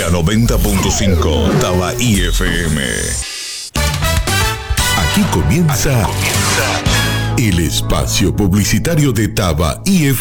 Mega 90.5 Tabaí FM. Aquí comienza el espacio publicitario de Tabaí FM.